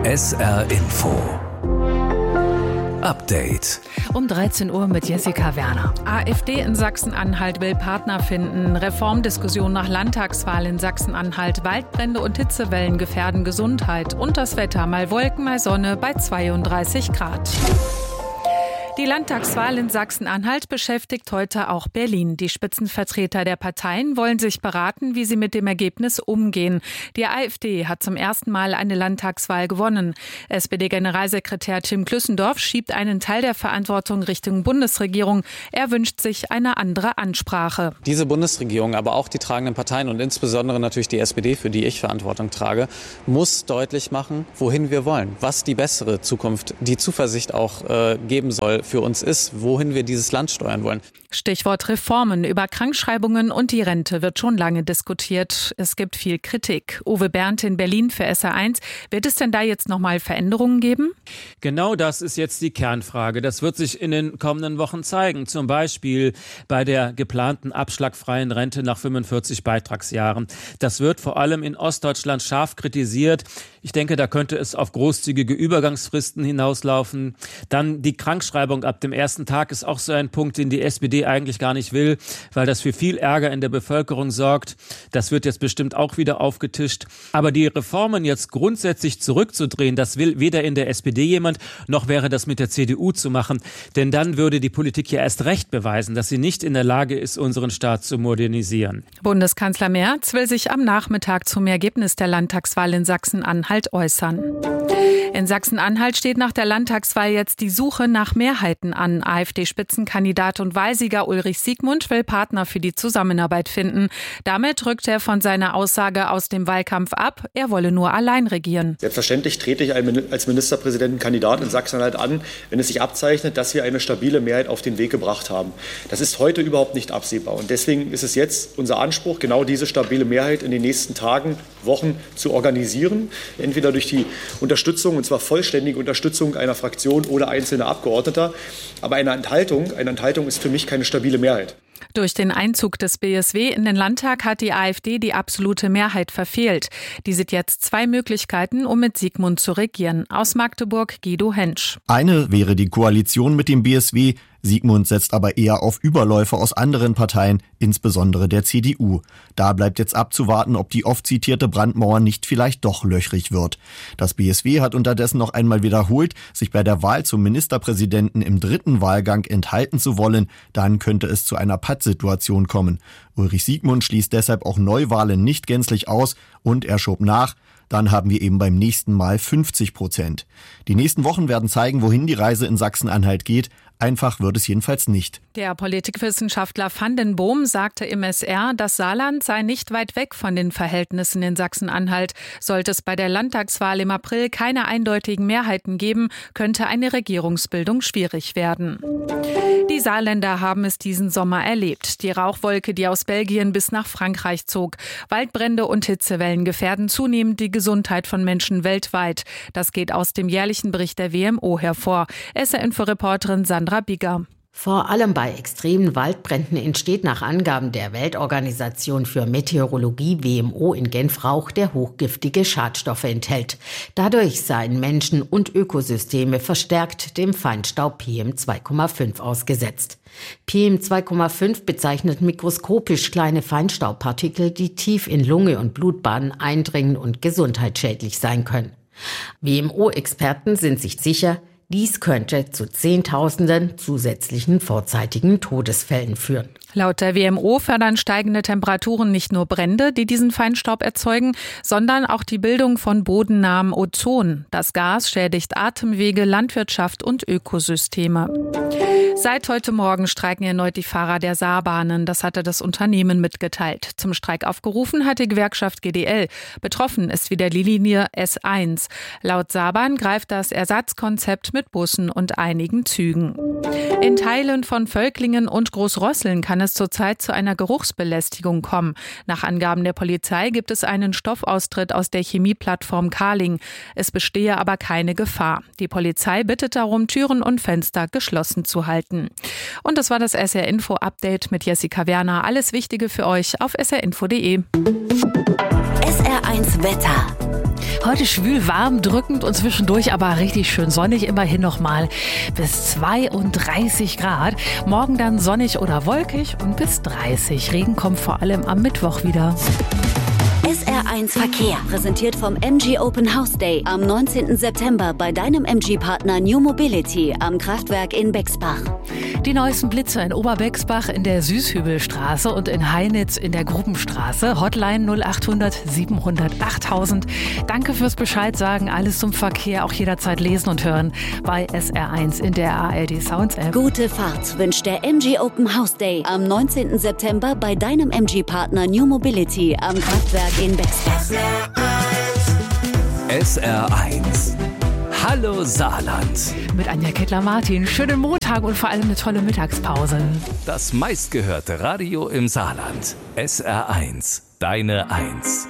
SR Info Update. Um 13 Uhr mit Jessica Werner. AfD in Sachsen-Anhalt will Partner finden. Reformdiskussion nach Landtagswahl in Sachsen-Anhalt. Waldbrände und Hitzewellen gefährden Gesundheit. Und das Wetter, mal Wolken, mal Sonne bei 32 Grad. Die Landtagswahl in Sachsen-Anhalt beschäftigt heute auch Berlin. Die Spitzenvertreter der Parteien wollen sich beraten, wie sie mit dem Ergebnis umgehen. Die AfD hat zum ersten Mal eine Landtagswahl gewonnen. SPD-Generalsekretär Tim Klüssendorf schiebt einen Teil der Verantwortung Richtung Bundesregierung. Er wünscht sich eine andere Ansprache. Diese Bundesregierung, aber auch die tragenden Parteien und insbesondere natürlich die SPD, für die ich Verantwortung trage, muss deutlich machen, wohin wir wollen, was die bessere Zukunft, die Zuversicht auch geben soll für uns ist, wohin wir dieses Land steuern wollen. Stichwort Reformen. Über Krankschreibungen und die Rente wird schon lange diskutiert. Es gibt viel Kritik. Uwe Berndt in Berlin für SR1. Wird es denn da jetzt nochmal Veränderungen geben? Genau das ist jetzt die Kernfrage. Das wird sich in den kommenden Wochen zeigen. Zum Beispiel bei der geplanten abschlagfreien Rente nach 45 Beitragsjahren. Das wird vor allem in Ostdeutschland scharf kritisiert. Ich denke, da könnte es auf großzügige Übergangsfristen hinauslaufen. Dann die Krankschreibung ab dem ersten Tag ist auch so ein Punkt, den die SPD eigentlich gar nicht will, weil das für viel Ärger in der Bevölkerung sorgt. Das wird jetzt bestimmt auch wieder aufgetischt. Aber die Reformen jetzt grundsätzlich zurückzudrehen, das will weder in der SPD jemand, noch wäre das mit der CDU zu machen. Denn dann würde die Politik ja erst recht beweisen, dass sie nicht in der Lage ist, unseren Staat zu modernisieren. Bundeskanzler Merz will sich am Nachmittag zum Ergebnis der Landtagswahl in Sachsen-Anhalt äußern. In Sachsen-Anhalt steht nach der Landtagswahl jetzt die Suche nach Mehrheiten an. AfD-Spitzenkandidat und Wahlsieger Ulrich Siegmund will Partner für die Zusammenarbeit finden. Damit rückt er von seiner Aussage aus dem Wahlkampf ab, er wolle nur allein regieren. Selbstverständlich trete ich als Ministerpräsidentenkandidat in Sachsen-Anhalt an, wenn es sich abzeichnet, dass wir eine stabile Mehrheit auf den Weg gebracht haben. Das ist heute überhaupt nicht absehbar. Und deswegen ist es jetzt unser Anspruch, genau diese stabile Mehrheit in den nächsten Tagen, Wochen zu organisieren. Entweder durch die Unterstützung, und zwar vollständige Unterstützung einer Fraktion oder einzelner Abgeordneter. Aber eine Enthaltung ist für mich keine stabile Mehrheit. Durch den Einzug des BSW in den Landtag hat die AfD die absolute Mehrheit verfehlt. Die sieht jetzt zwei Möglichkeiten, um mit Siegmund zu regieren. Aus Magdeburg Guido Hentsch. Eine wäre die Koalition mit dem BSW. Siegmund setzt aber eher auf Überläufe aus anderen Parteien, insbesondere der CDU. Da bleibt jetzt abzuwarten, ob die oft zitierte Brandmauer nicht vielleicht doch löchrig wird. Das BSW hat unterdessen noch einmal wiederholt, sich bei der Wahl zum Ministerpräsidenten im dritten Wahlgang enthalten zu wollen. Dann könnte es zu einer Pattsituation kommen. Ulrich Siegmund schließt deshalb auch Neuwahlen nicht gänzlich aus und er schob nach. Dann haben wir eben beim nächsten Mal 50%. Die nächsten Wochen werden zeigen, wohin die Reise in Sachsen-Anhalt geht. Einfach wird es jedenfalls nicht. Der Politikwissenschaftler van den Boom sagte im SR, das Saarland sei nicht weit weg von den Verhältnissen in Sachsen-Anhalt. Sollte es bei der Landtagswahl im April keine eindeutigen Mehrheiten geben, könnte eine Regierungsbildung schwierig werden. Die Saarländer haben es diesen Sommer erlebt. Die Rauchwolke, die aus Belgien bis nach Frankreich zog. Waldbrände und Hitzewellen gefährden zunehmend die Gesundheit von Menschen weltweit. Das geht aus dem jährlichen Bericht der WMO hervor. SR-Info-Reporterin Sandra Bigger. Vor allem bei extremen Waldbränden entsteht nach Angaben der Weltorganisation für Meteorologie WMO in Genf Rauch, der hochgiftige Schadstoffe enthält. Dadurch seien Menschen und Ökosysteme verstärkt dem Feinstaub PM2,5 ausgesetzt. PM2,5 bezeichnet mikroskopisch kleine Feinstaubpartikel, die tief in Lunge und Blutbahnen eindringen und gesundheitsschädlich sein können. WMO-Experten sind sich sicher, dies könnte zu Zehntausenden zusätzlichen vorzeitigen Todesfällen führen. Laut der WMO fördern steigende Temperaturen nicht nur Brände, die diesen Feinstaub erzeugen, sondern auch die Bildung von bodennahem Ozon. Das Gas schädigt Atemwege, Landwirtschaft und Ökosysteme. Seit heute Morgen streiken erneut die Fahrer der Saarbahnen. Das hatte das Unternehmen mitgeteilt. Zum Streik aufgerufen hat die Gewerkschaft GDL. Betroffen ist wieder die Linie S1. Laut Saarbahn greift das Ersatzkonzept mit Bussen und einigen Zügen. In Teilen von Völklingen und Großrosseln kann es zurzeit zu einer Geruchsbelästigung kommen. Nach Angaben der Polizei gibt es einen Stoffaustritt aus der Chemieplattform Carling. Es bestehe aber keine Gefahr. Die Polizei bittet darum, Türen und Fenster geschlossen zu halten. Und das war das SR Info Update mit Jessica Werner. Alles Wichtige für euch auf srinfo.de. SR1 Wetter. Heute schwül, warm, drückend und zwischendurch aber richtig schön sonnig. Immerhin noch mal bis 32 Grad. Morgen dann sonnig oder wolkig und bis 30. Regen kommt vor allem am Mittwoch wieder. SR1 Verkehr, präsentiert vom MG Open House Day am 19. September bei deinem MG-Partner New Mobility am Kraftwerk in Bexbach. Die neuesten Blitze in Oberbexbach in der Süßhübelstraße und in Heinitz in der Gruppenstraße. Hotline 0800 700 8000. Danke fürs Bescheid sagen. Alles zum Verkehr auch jederzeit lesen und hören bei SR1 in der ARD Sounds App. Gute Fahrt wünscht der MG Open House Day am 19. September bei deinem MG-Partner New Mobility am Kraftwerk in Bexbach. SR1. Hallo Saarland. Mit Anja Kettler-Martin. Schönen Montag und vor allem eine tolle Mittagspause. Das meistgehörte Radio im Saarland. SR1. Deine 1.